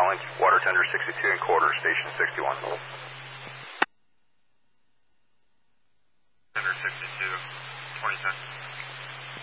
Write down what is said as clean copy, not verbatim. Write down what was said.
calling water tender 62 and quarter, station 61. Tender 62, 2010.